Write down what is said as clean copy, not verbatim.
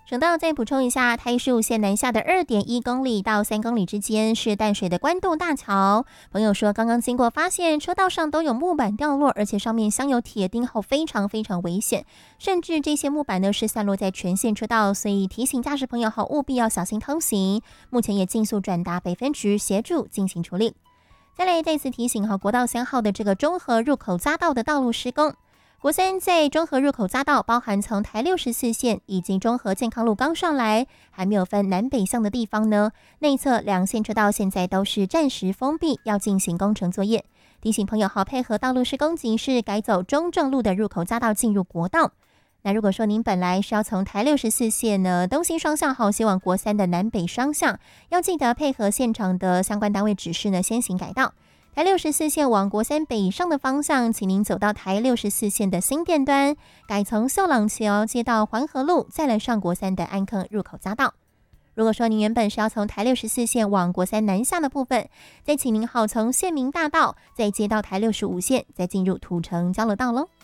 省道再补充一下，台15线南下的2.1公里到3公里之间是淡水的关渡大桥。朋友说，刚刚经过发现车道上都有木板掉落，而且上面镶有铁钉后，非常危险。甚至这些木板呢是散落在全线车道，所以提醒驾驶朋友后务必要小心通行。目前也尽速转达北分局协助进行处理。再来再次提醒国道3号的这个中和入口匝道的道路施工。国三在中和入口匝道，包含从台64线以及中和健康路刚上来，还没有分南北向的地方呢，内侧2线车道现在都是暂时封闭，要进行工程作业。提醒朋友配合道路施工警示，改走中正路的入口匝道进入国道。那如果说您本来是要从台64线呢东西双向前往国三的南北双向，要记得配合现场的相关单位指示呢，先行改道。台64线往国三北上的方向，请您走到台64线的新店端，改从秀朗桥接到环河路，再来上国三的安坑入口匝道。如果说您原本是要从台64线往国三南下的部分，再请您从县民大道再接到台65线，再进入土城交流道喽。